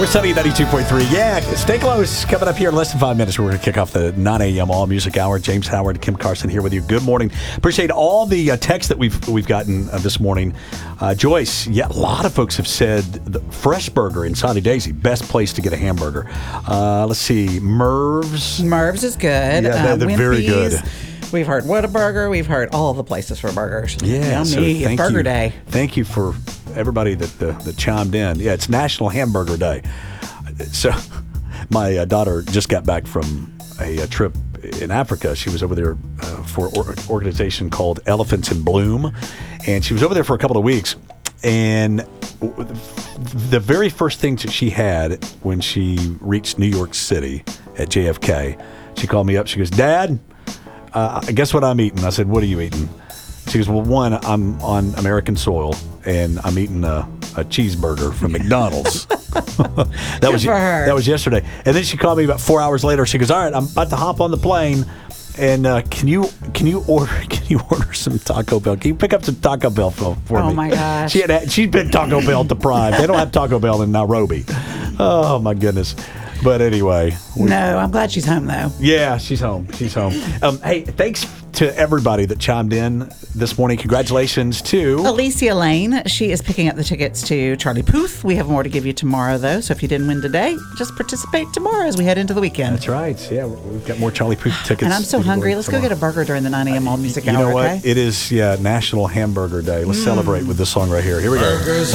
We're Sunny 92.3. Yeah, stay close. Coming up here in less than 5 minutes, we're going to kick off the 9 a.m. All Music Hour. James Howard, Kim Carson here with you. Good morning. Appreciate all the texts that we've gotten this morning. Joyce, yeah, a lot of folks have said the Fresh Burger in Soddy Daisy, best place to get a hamburger. Let's see, Merv's is good. Yeah, they're very good. We've heard Whataburger. We've heard all the places for burgers. Yeah, so it's Burger Day. Thank you for everybody that chimed in. Yeah, it's National Hamburger Day. So my daughter just got back from a trip in Africa. She was over there for an organization called Elephants in Bloom, and she was over there for a couple of weeks. And the very first thing that she had when she reached New York City at JFK, she called me up. She goes, "Dad, guess what I'm eating?" I said, "What are you eating?" She goes, "Well, one, I'm on American soil, and I'm eating a cheeseburger from McDonald's." That was yesterday. And then she called me about 4 hours later. She goes, "All right, I'm about to hop on the plane, and can you order some Taco Bell? Can you pick up some Taco Bell for me?" Oh my gosh! She's been Taco Bell deprived. They don't have Taco Bell in Nairobi. Oh my goodness. But anyway. No, I'm glad she's home, though. Yeah, she's home. Hey, thanks to everybody that chimed in this morning. Congratulations to Alicia Lane. She is picking up the tickets to Charlie Puth. We have more to give you tomorrow, though. So if you didn't win today, just participate tomorrow as we head into the weekend. That's right. Yeah, we've got more Charlie Puth tickets. And I'm so hungry. Let's go get a burger during the 9 a.m. All Music Hour. You know what? Okay? It is, National Hamburger Day. Let's celebrate with this song right here. Here we go.